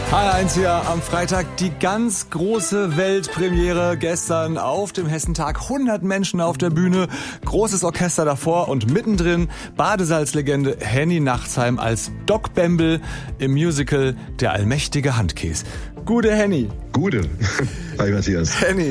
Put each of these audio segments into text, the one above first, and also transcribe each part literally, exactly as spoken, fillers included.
H R eins hier am Freitag, die ganz große Weltpremiere gestern auf dem Hessentag. hundert Menschen auf der Bühne, großes Orchester davor und mittendrin Badesalzlegende Henny Nachtsheim als Doc Bembel im Musical Der allmächtige Handkäs. Gute Henny. Gute. Hi Matthias. Henny,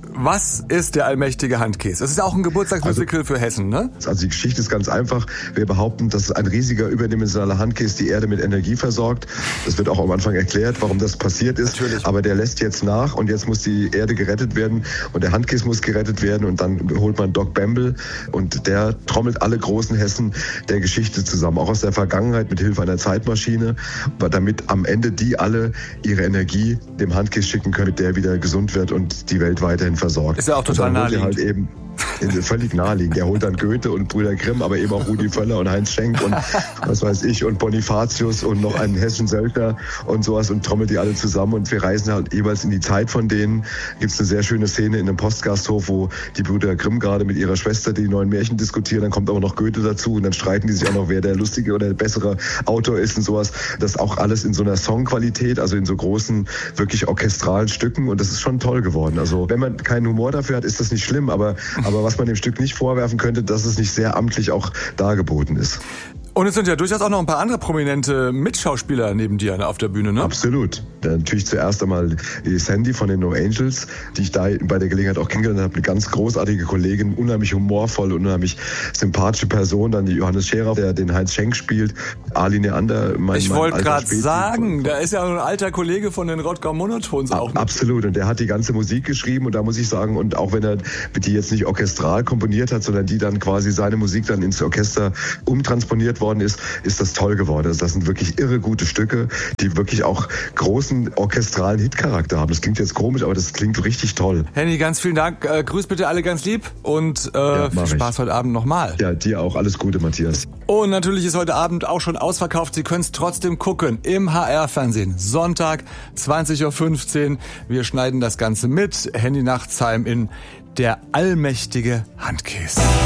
was ist der allmächtige Handkäs? Es ist auch ein Geburtstagsmusical also, für Hessen, ne? Also die Geschichte ist ganz einfach. Wir behaupten, dass ein riesiger überdimensionaler Handkäs die Erde mit Energie versorgt. Das wird auch am Anfang erklärt, warum das passiert ist. Natürlich. Aber der lässt jetzt nach und jetzt muss die Erde gerettet werden und der Handkäs muss gerettet werden und dann holt man Doc Bembel und der trommelt alle großen Hessen der Geschichte zusammen, auch aus der Vergangenheit mit Hilfe einer Zeitmaschine, damit am Ende die alle ihre Energie dem Handkäs schicken können, der wieder gesund wird und die Welt weiterhin versorgt. Ist ja auch total naheliegend. Halt eben völlig naheliegend. Er holt dann Goethe und Brüder Grimm, aber eben auch Rudi Völler und Heinz Schenk und was weiß ich und Bonifatius und noch einen Hessen Söldner und sowas und trommelt die alle zusammen und wir reisen halt jeweils in die Zeit von denen. Gibt es eine sehr schöne Szene in einem Postgasthof, wo die Brüder Grimm gerade mit ihrer Schwester die neuen Märchen diskutieren, dann kommt aber noch Goethe dazu und dann streiten die sich auch noch, wer der lustige oder der bessere Autor ist und sowas. Das auch alles in so einer Songqualität, also in so großen, wirklich orchestralen Stücken und das ist schon toll geworden. Also wenn man keinen Humor dafür hat, ist das nicht schlimm, aber Aber was man dem Stück nicht vorwerfen könnte, dass es nicht sehr amtlich auch dargeboten ist. Und es sind ja durchaus auch noch ein paar andere prominente Mitschauspieler neben dir auf der Bühne, ne? Absolut. Natürlich zuerst einmal die Sandy von den No Angels, die ich da bei der Gelegenheit auch kennengelernt habe. Eine ganz großartige Kollegin, unheimlich humorvoll, unheimlich sympathische Person. Dann die Johannes Scherer, der den Heinz Schenk spielt. Ali Neander, mein Ich wollte gerade Spezi. sagen, da ist ja ein alter Kollege von den Rottgau Monotons auch. Absolut. Und der hat die ganze Musik geschrieben. Und da muss ich sagen, und auch wenn er die jetzt nicht orchestral komponiert hat, sondern die dann quasi seine Musik dann ins Orchester umtransponiert worden ist, ist das toll geworden. Also das sind wirklich irre gute Stücke, die wirklich auch großen orchestralen Hitcharakter haben. Das klingt jetzt komisch, aber das klingt richtig toll. Henny, ganz vielen Dank. Äh, grüß bitte alle ganz lieb und äh, ja, viel Spaß ich. heute Abend nochmal. Ja, dir auch. Alles Gute, Matthias. Und natürlich ist heute Abend auch schon ausverkauft. Sie können es trotzdem gucken im H R-Fernsehen. Sonntag, zwanzig Uhr fünfzehn. Wir schneiden das Ganze mit. Henny Nachtsheim in Der allmächtige Handkäs.